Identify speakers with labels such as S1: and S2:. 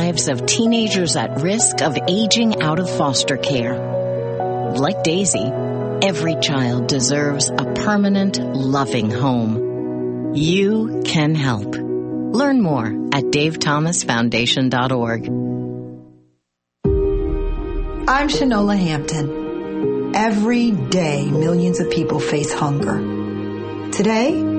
S1: lives of teenagers at risk of aging out of foster care. Like Daisy, every child deserves a permanent, loving home. You can help. Learn more at davethomasfoundation.org.
S2: I'm Shanola Hampton. Every day, millions of people face hunger. Today,